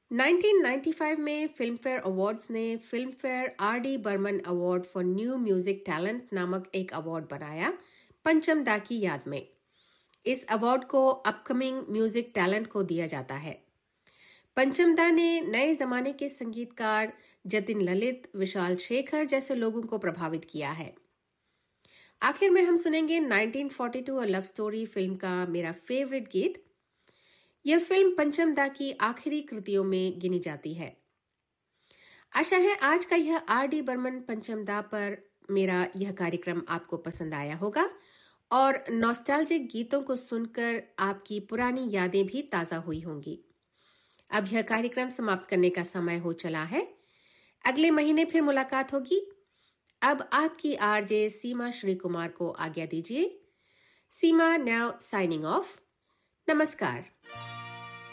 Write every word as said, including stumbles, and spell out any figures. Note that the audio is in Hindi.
नाइनटीन नाइंटी फाइव में फिल्मफेयर अवार्ड्स ने Filmfare R D Burman award for new music talent नामक एक अवार्ड बनाया पंचम दा की याद में। इस अवार्ड को अपकमिंग म्यूजिक टैलेंट को दिया जाता है। पंचम दा ने नए जमाने के संगीतकार जतिन ललित, विशाल शेखर जैसे लोगों को प्रभावित किया है। आखिर में हम सुनेंगे nineteen forty to a love story film का मेरा फेवरेट गीत। यह फिल्म पंचम दा की आखिरी कृतियों में गिनी जाती है। आशा है आज का यह आर डी बर्मन पंचम दा पर मेरा यह कार्यक्रम आपको पसंद आया होगा और नॉस्टैल्जिक गीतों को सुनकर आपकी पुरानी यादें भी ताजा हुई होंगी। अब यह कार्यक्रम समाप्त करने का समय हो चला है। अगले महीने फिर मुलाकात होगी। अब आपकी आरजे सीमा श्री कुमार को आज्ञा दीजिए। सीमा नाउ साइनिंग ऑफ। नमस्कार।